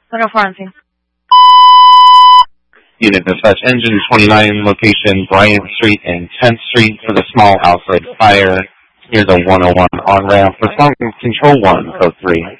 104 Unit dispatch engine 29, location Bryant Street and 10th Street for the small outside fire near the 101 on-ramp. Responding control 1, code 3.